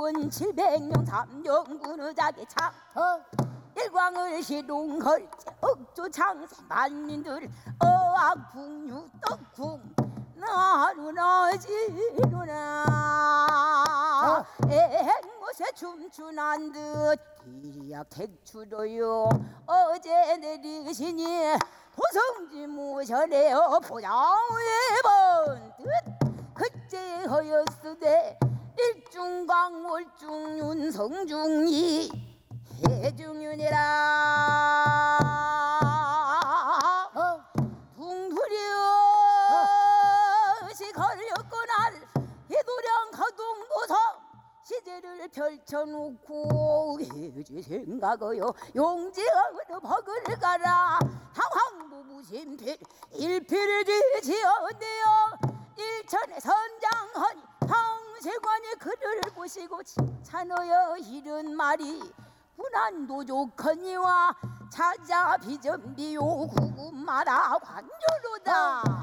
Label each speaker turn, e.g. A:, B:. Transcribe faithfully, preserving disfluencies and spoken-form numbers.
A: 군주군 칠백명 삼령군 의자기 참
B: 어?
A: 일광을 시동헐 억조 장사 만민들 어악풍류 떡궁 나루나지루나 앵무새 춤추난 듯 기리야 객추로요 어제 내리시니 보성지 모셔내어 포장해 본듯 그제 허였으되 일중광 월중윤 성중이 해중윤이라
B: 어?
A: 둥두려시 걸렸거날 해도량 가동도성 시제를 펼쳐놓고 해지 생각하여 용지어느 버글 가라 당황부 무심필 일필을 지지어내어 일천에 선장하니 황세관의 그를 보시고 칭찬하여 이른 말이 군안도 좋거니와 찾아 비전비요 구구마다 관조로다.